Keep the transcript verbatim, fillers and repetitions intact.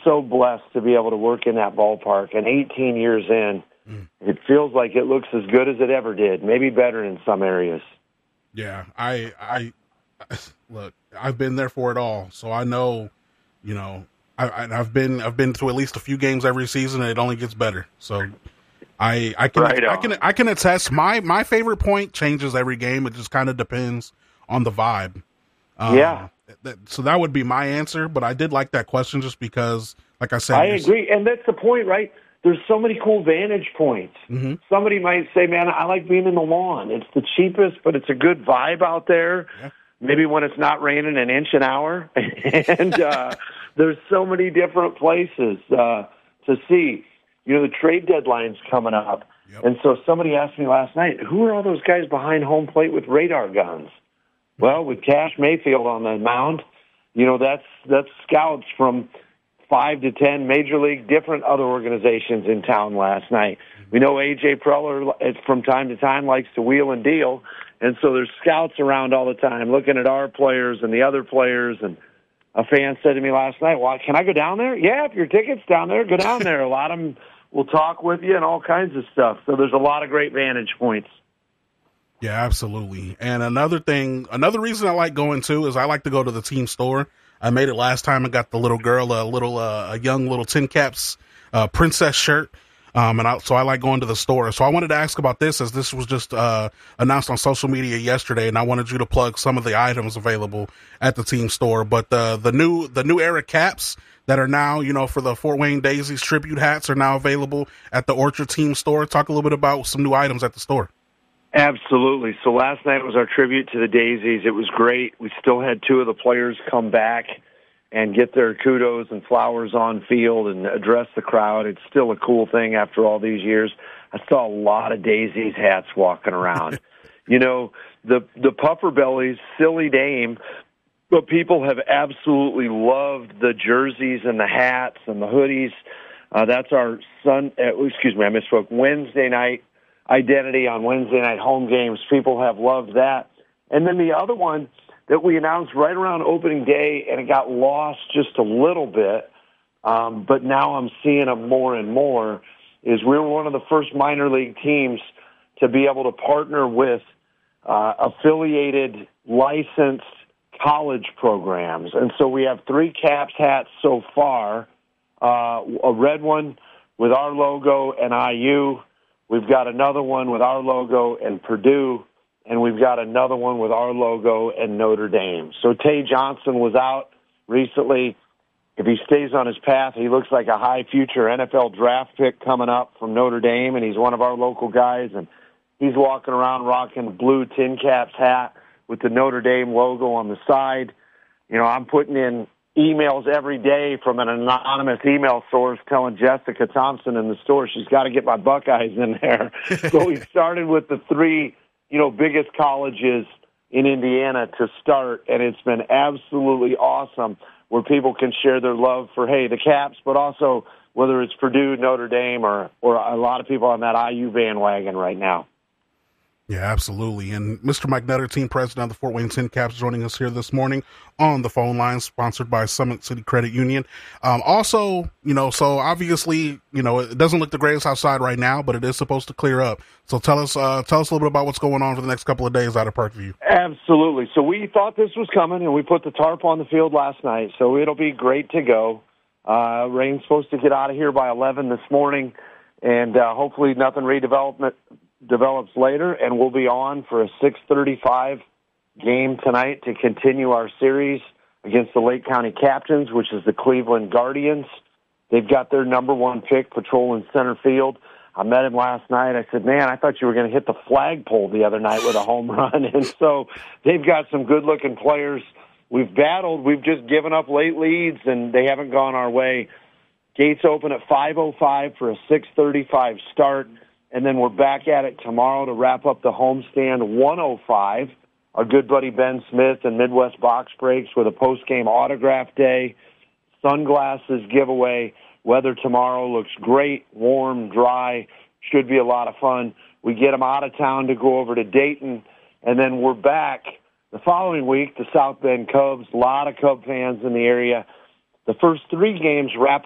so blessed to be able to work in that ballpark. And eighteen years in, mm. it feels like it looks as good as it ever did, maybe better in some areas. Yeah, I, I, look, I've been there for it all, so I know, you know, I, I've been, I've been to at least a few games every season, and it only gets better. So, I, I can, right I can, I can attest. My, my favorite point changes every game. It just kind of depends on the vibe. Um, yeah. That, so that would be my answer, but I did like that question just because, like I said, I agree, and that's the point, right? There's so many cool vantage points. Mm-hmm. Somebody might say, man, I like being in the lawn. It's the cheapest, but it's a good vibe out there. Yeah. Maybe when it's not raining an inch an hour. and uh, there's so many different places uh, to see. You know, the trade deadline's coming up. Yep. And so somebody asked me last night, who are all those guys behind home plate with radar guns? Well, with Cash Mayfield on the mound, you know, that's that's scouts from five to ten major league, different other organizations in town last night. We know A J Preller from time to time likes to wheel and deal, and so there's scouts around all the time looking at our players and the other players. And a fan said to me last night, well, can I go down there? Yeah, if your ticket's down there, go down there. A lot of them will talk with you and all kinds of stuff. So there's a lot of great vantage points. Yeah, absolutely. And another thing, another reason I like going to is I like to go to the team store. I made it last time. I got the little girl a little, uh, a young little Tin Caps uh, princess shirt. Um, and I, so I like going to the store. So I wanted to ask about this, as this was just uh, announced on social media yesterday, and I wanted you to plug some of the items available at the team store. But the the new the new era caps that are now, you know, for the Fort Wayne Daisies tribute hats are now available at the Orchard Team store. Talk a little bit about some new items at the store. Absolutely. So last night was our tribute to the Daisies. It was great. We still had two of the players come back and get their kudos and flowers on field and address the crowd. It's still a cool thing after all these years. I saw a lot of Daisies hats walking around. You know, the the puffer bellies, silly name, but people have absolutely loved the jerseys and the hats and the hoodies. Uh, that's our sun. Uh, excuse me, I misspoke. Wednesday night identity on Wednesday night home games. People have loved that. And then the other one that we announced right around opening day, and it got lost just a little bit, um, but now I'm seeing them more and more, is we were one of the first minor league teams to be able to partner with uh, affiliated, licensed college programs. And so we have three Caps hats so far, uh, a red one with our logo and I U. We've got another one with our logo and Purdue, and we've got another one with our logo and Notre Dame. So Tay Johnson was out recently. If he stays on his path, he looks like a high future N F L draft pick coming up from Notre Dame, and he's one of our local guys, and he's walking around rocking a blue Tin Caps hat with the Notre Dame logo on the side. You know, I'm putting in emails every day from an anonymous email source telling Jessica Thompson in the store she's got to get my Buckeyes in there. So we started with the three, you know, biggest colleges in Indiana to start, and it's been absolutely awesome where people can share their love for, hey, the Caps, but also whether it's Purdue, Notre Dame, or, or a lot of people on that I U bandwagon right now. Yeah, absolutely. And Mister Mike Nutter, team president of the Fort Wayne Tin Caps, joining us here this morning on the phone line, sponsored by Summit City Credit Union. Um, also, you know, so obviously, you know, it doesn't look the greatest outside right now, but it is supposed to clear up. So tell us, uh, tell us a little bit about what's going on for the next couple of days out of Parkview. Absolutely. So we thought this was coming, and we put the tarp on the field last night, so it'll be great to go. Uh, rain's supposed to get out of here by eleven this morning, and uh, hopefully nothing redevelopment develops later, and we'll be on for a six thirty-five game tonight to continue our series against the Lake County Captains, which is the Cleveland Guardians. They've got their number one pick patrolling center field. I met him last night. I said, man, I thought you were going to hit the flagpole the other night with a home run. And so they've got some good-looking players. We've battled. We've just given up late leads, and they haven't gone our way. Gates open at five oh five for a six thirty-five start. And then we're back at it tomorrow to wrap up the homestand, one oh five. Our good buddy Ben Smith and Midwest Box Breaks with a post-game autograph day, sunglasses giveaway. Weather tomorrow looks great, warm, dry, should be a lot of fun. We get them out of town to go over to Dayton, and then we're back the following week, the South Bend Cubs, a lot of Cub fans in the area. The first three games wrap